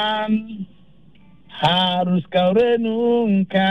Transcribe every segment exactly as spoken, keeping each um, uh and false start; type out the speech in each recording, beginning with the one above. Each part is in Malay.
harus kau renungkan.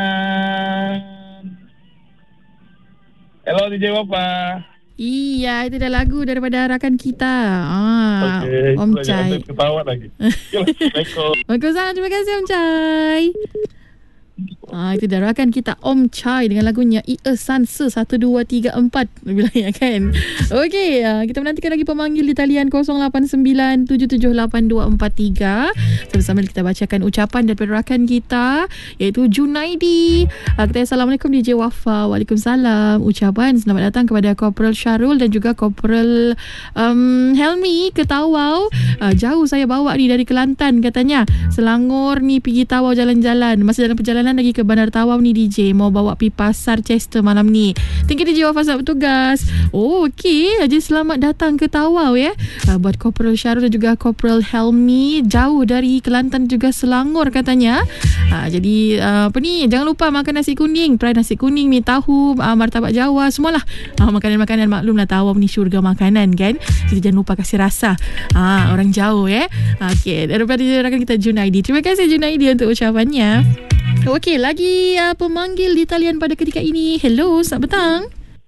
Hello D J Wafa. Iya, itu dah lagu daripada rakan kita. Ah, Okay, Om Chai. Ketawa lagi. Assalamualaikum. Waalaikumsalam. Terima kasih Om Chai. Ah, itu dah rakan kita Om Chai dengan lagunya Ia Sanse satu dua tiga empat bilangnya kan. Okey, uh, kita menantikan lagi pemanggil di talian kosong lapan sembilan tujuh tujuh lapan dua empat tiga. Sambil-sambil kita bacakan ucapan daripada rakan kita iaitu Junaidi. Uh, kita Assalamualaikum D J Wafa. Waalaikumsalam. Ucapan selamat datang kepada Korporal Syarul dan juga Korporal um, Helmi ke Tawau. Uh, jauh saya bawa ni dari Kelantan katanya. Selangor ni pergi Tawau jalan-jalan. Masa dalam perjalanan lagi ke Bandar Tawau ni D J, mau bawa pergi pasar Chester malam ni. Thank you D J Wafa, selamat bertugas. Oh okey, jadi selamat datang ke Tawau ya. uh, Buat Korporal Syarul dan juga Korporal Helmi, jauh dari Kelantan juga Selangor katanya. uh, Jadi uh, apa ni, jangan lupa makan nasi kuning, perai nasi kuning, mi tahu, uh, martabak Jawa, semualah uh, makanan-makanan. Maklumlah Tawau ni syurga makanan kan. Jadi jangan lupa kasih rasa uh, orang jauh ya. Okey, daripada rakan kita Junaidi. Terima kasih Junaidi untuk ucapannya. Okey, lagi uh, pemanggil di talian pada ketika ini. Hello, selamat petang.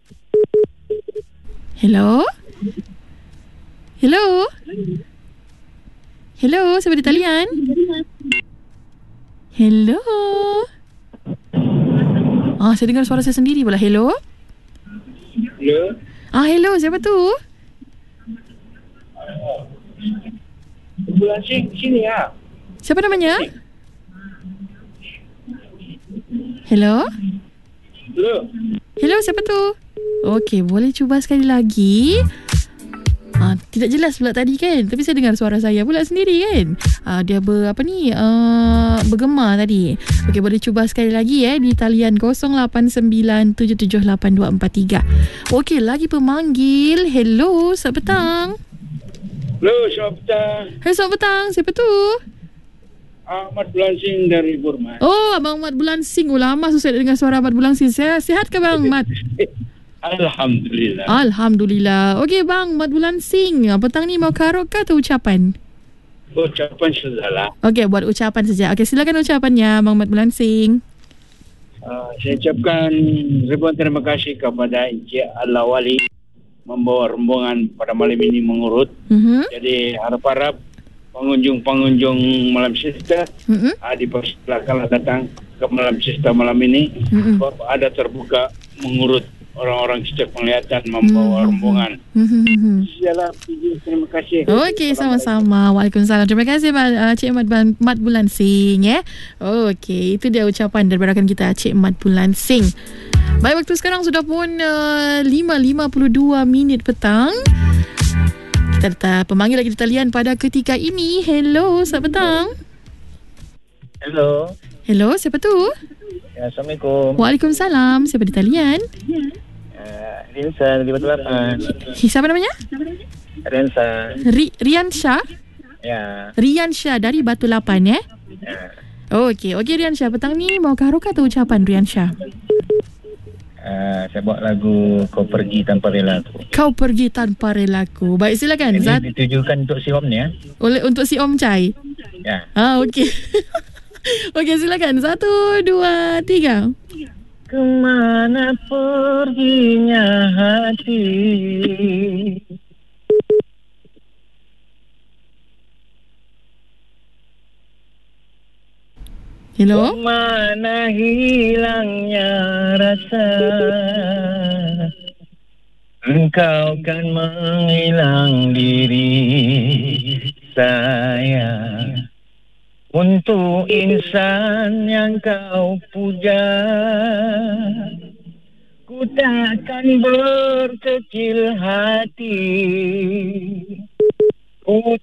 Hello? Hello? Hello, siapa di talian? Hello? Ah, saya dengar suara saya sendiri pula. Hello? Hello. Ah, hello, siapa tu? Bulan sini, sini ya. Siapa namanya? Hello? Hello. Hello, siapa tu? Okey, boleh cuba sekali lagi. Ah, tidak jelas pula tadi kan. Tapi saya dengar suara saya pula sendiri kan. Ah, dia ber, apa ni uh, bergema tadi. Okey, boleh cuba sekali lagi eh di talian kosong lapan sembilan tujuh tujuh lapan dua empat tiga. Okey, lagi pemanggil. Hello, selamat petang. Hello, selamat petang. Hello, selamat petang. Siapa tu? Ahmad Bulansing dari Burma. Oh, Abang Mat Bulansing. Oh, lama susah dengar suara Mat Bulansing. Saya sihat ke Bang Mat? Alhamdulillah. Alhamdulillah. Okey Bang Mat Bulansing, petang ni mau karaoke atau ucapan? Ucapan sudahlah. Okey, buat ucapan saja. Okey, silakan ucapannya Bang Mat Bulansing. Uh, saya ucapkan ribuan terima kasih kepada Encik Al-Wali membawa rombongan pada malam ini mengurut. Mhm. Jadi harap-harap pengunjung-pengunjung malam siesta Mhm. uh, dipersilakanlah datang ke malam siesta malam ini. Mhm. Sebab ada terbuka mengurut orang-orang sejak penglihatan membawa Mhm. rombongan. Mhm. Sialah, terima kasih. Okey, sama-sama. Waalaikumsalam. Terima kasih uh, Cik Mat, Mat Bulansing ya. Okey, itu dia ucapan daripada rakan kita Cik Mat Bulansing. Baik, waktu sekarang sudah pun uh, lima lima puluh dua minit petang. Kita letak pemanggil lagi di talian pada ketika ini. Hello, selamat petang. Hello. Hello, siapa tu? Ya, Assalamualaikum. Waalaikumsalam. Siapa di talian? Uh, Rinsa dari Batu Lapan. Siapa namanya? Rinsa. Ri, Rian Shah. Ya. Rian Shah dari Batu Lapan ya. Ya. Okey, okey Rian Shah, petang ni mau karaoke atau ucapan Rian Shah? Uh, saya buat lagu Kau Pergi Tanpa Relaku. Kau Pergi Tanpa Relaku. Baik, silakan. Ini Zat, ditujukan untuk si Om ni ya. oleh untuk si Om Chai. Ya. Ah, okey. Okey, silakan. Satu, dua, tiga. Kemana perginya hati? Hello? Kemana hilangnya rasa? Engkau kan menghilang diri saya. Untuk insan yang kau puja, ku takkan berkecil hati. Ku